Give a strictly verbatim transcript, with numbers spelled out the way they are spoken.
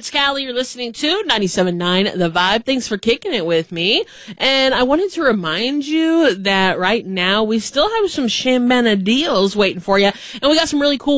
It's Callie. You're listening to ninety-seven point nine The Vibe. Thanks for kicking it with me. And I wanted to remind you that right now we still have some Shambana deals waiting for you. And we got some really cool